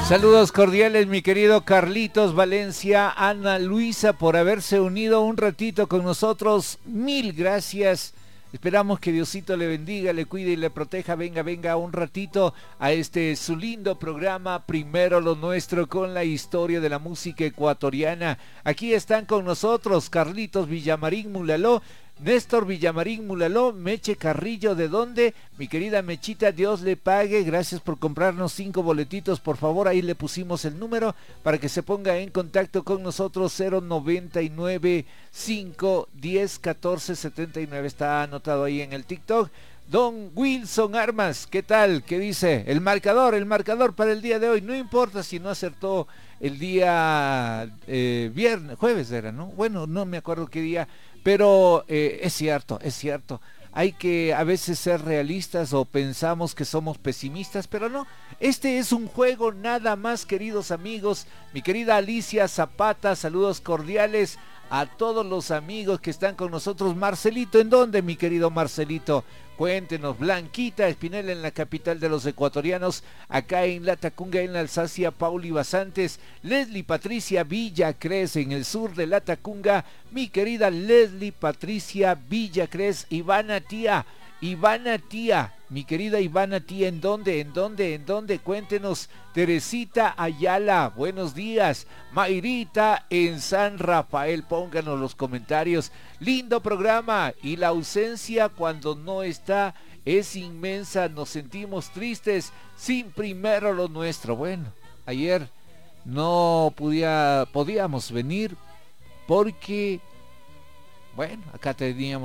Saludos cordiales, mi querido Carlitos Valencia, Ana Luisa, por haberse unido un ratito con nosotros. Mil gracias. Esperamos que Diosito le bendiga, le cuide y le proteja. Venga un ratito a este su lindo programa, Primero lo Nuestro, con la historia de la música ecuatoriana. Aquí están con nosotros Carlitos Villamarín Mulaló, Néstor Villamarín Mulaló, Meche Carrillo, ¿de dónde? Mi querida Mechita, Dios le pague, gracias por comprarnos 5 boletitos, por favor, ahí le pusimos el número para que se ponga en contacto con nosotros, 099 510 1479, está anotado ahí en el TikTok. Don Wilson Armas, ¿qué tal? ¿Qué dice? El marcador para el día de hoy, no importa si no acertó el día viernes, jueves era, ¿no? Bueno, no me acuerdo qué día, pero es cierto, hay que a veces ser realistas o pensamos que somos pesimistas, pero no, este es un juego nada más, queridos amigos. Mi querida Alicia Zapata, saludos cordiales a todos los amigos que están con nosotros. Marcelito, ¿en dónde, mi querido Marcelito? Cuéntenos. Blanquita Espinel en la capital de los ecuatorianos, acá en Latacunga, en la Alsacia, Pauli Basantes. Leslie Patricia Villacres en el sur de Latacunga, mi querida Leslie Patricia Villacres. Ivana Tía, mi querida Ivana Tía, ¿en dónde? Cuéntenos. Teresita Ayala, buenos días. Mayrita en San Rafael, pónganos los comentarios. Lindo programa, y la ausencia cuando no está es inmensa, nos sentimos tristes sin Primero lo Nuestro. Bueno, ayer no podíamos venir porque, bueno, acá teníamos